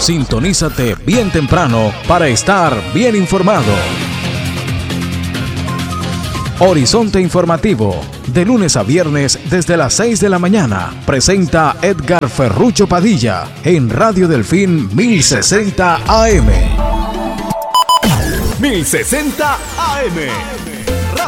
Sintonízate bien temprano para estar bien informado. Horizonte Informativo, de lunes a viernes desde las 6 de la mañana, presenta Edgar Ferrucho Padilla en Radio Delfín 1060 AM. 1060 AM.